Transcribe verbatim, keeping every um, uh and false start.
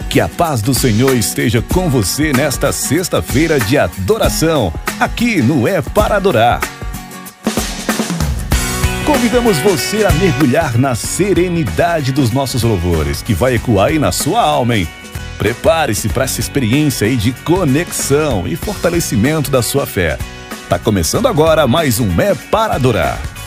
Que a paz do Senhor esteja com você nesta sexta-feira de adoração, aqui no É Para Adorar. Convidamos você a mergulhar na serenidade dos nossos louvores, que vai ecoar aí na sua alma, hein? Prepare-se para essa experiência aí de conexão e fortalecimento da sua fé. Tá começando agora mais um É Para Adorar.